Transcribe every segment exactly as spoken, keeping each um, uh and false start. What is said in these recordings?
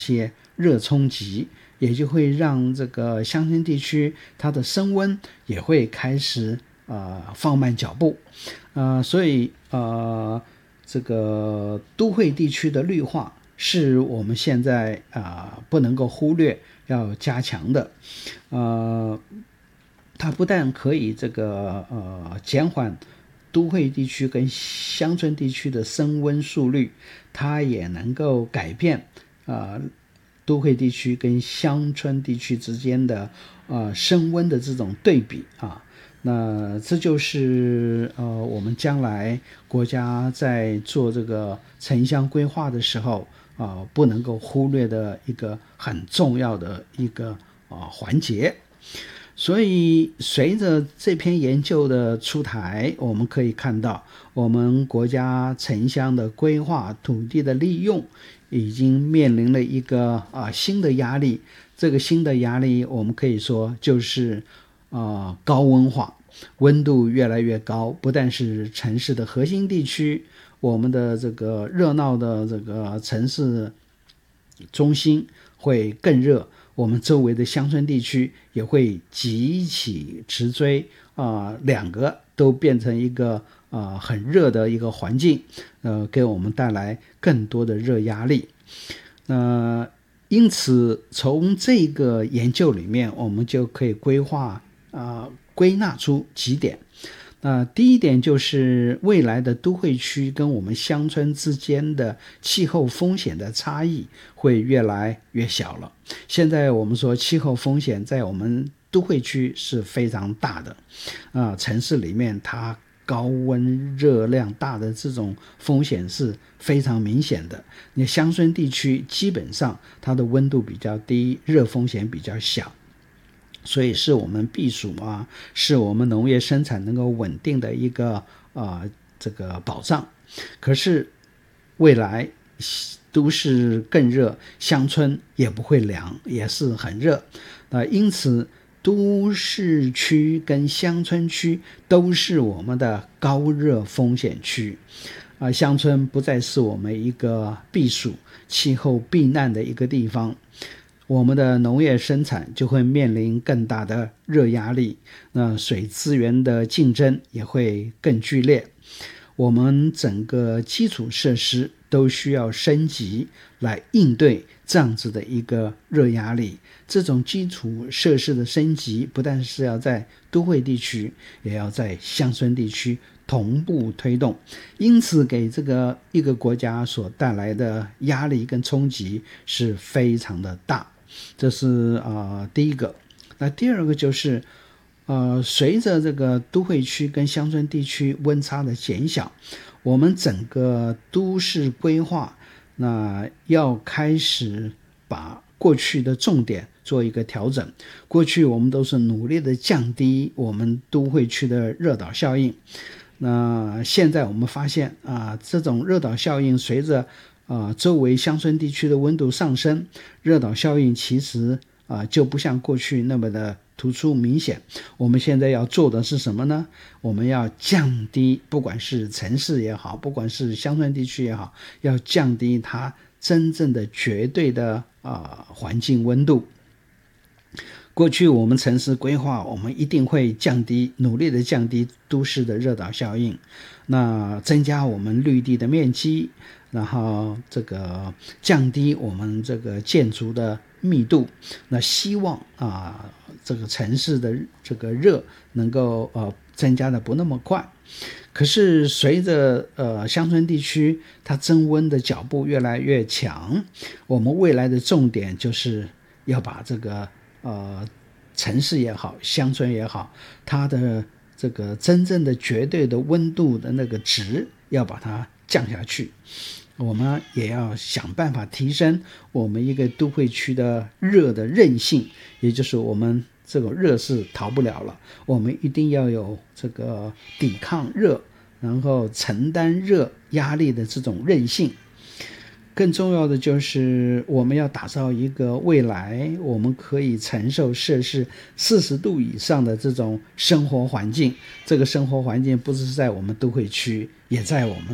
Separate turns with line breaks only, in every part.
些热冲击，也就会让这个乡村地区它的升温也会开始呃放慢脚步，呃，所以呃这个都会地区的绿化是我们现在啊、呃、不能够忽略要加强的，呃，它不但可以这个呃减缓都会地区跟乡村地区的升温速率，它也能够改变啊、呃、都会地区跟乡村地区之间的呃升温的这种对比啊。那这就是呃我们将来国家在做这个城乡规划的时候啊、呃、不能够忽略的一个很重要的一个啊、呃、环节。所以随着这篇研究的出台，我们可以看到我们国家城乡的规划、土地的利用已经面临了一个啊新的压力。这个新的压力我们可以说就是啊高温化，温度越来越高，不但是城市的核心地区，我们的这个热闹的这个城市中心会更热，我们周围的乡村地区也会急起直追啊、呃，两个都变成一个啊、呃、很热的一个环境，呃，给我们带来更多的热压力。那、呃、因此从这个研究里面，我们就可以规划啊、呃、归纳出几点。那第一点就是未来的都会区跟我们乡村之间的气候风险的差异会越来越小了。现在我们说气候风险在我们都会区是非常大的，啊、呃，城市里面它高温热量大的这种风险是非常明显的。你乡村地区基本上它的温度比较低，热风险比较小。所以是我们避暑啊，是我们农业生产能够稳定的一个啊、呃、这个保障。可是未来都市更热，乡村也不会凉，也是很热。那因此都市区跟乡村区都是我们的高热风险区。啊、呃，乡村不再是我们一个避暑、气候避难的一个地方。我们的农业生产就会面临更大的热压力，那水资源的竞争也会更剧烈。我们整个基础设施都需要升级来应对这样子的一个热压力。这种基础设施的升级不但是要在都会地区，也要在乡村地区同步推动，因此给这个一个国家所带来的压力跟冲击是非常的大。这是呃第一个。那第二个就是呃随着这个都会区跟乡村地区温差的减小，我们整个都市规划那要开始把过去的重点做一个调整。过去我们都是努力的降低我们都会区的热岛效应，那现在我们发现啊、呃，这种热岛效应随着啊、呃，周围乡村地区的温度上升，热岛效应其实啊、呃、就不像过去那么的突出明显。我们现在要做的是什么呢？我们要降低，不管是城市也好，不管是乡村地区也好，要降低它真正的绝对的啊、呃、环境温度。过去我们城市规划，我们一定会降低，努力的降低都市的热岛效应，那增加我们绿地的面积，然后这个降低我们这个建筑的密度，那希望啊、呃、这个城市的这个热能够呃增加的不那么快。可是随着呃乡村地区它增温的脚步越来越强，我们未来的重点就是要把这个呃城市也好，乡村也好，它的这个真正的绝对的温度的那个值要把它降下去。我们也要想办法提升我们一个都会区的热的韧性，也就是我们这个热是逃不了了，我们一定要有这个抵抗热，然后承担热压力的这种韧性。更重要的就是我们要打造一个未来我们可以承受摄氏四十度以上的这种生活环境。这个生活环境不是在我们都会区，也在我们的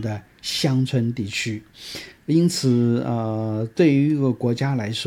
乡村地区。因此呃，对于一个国家来说，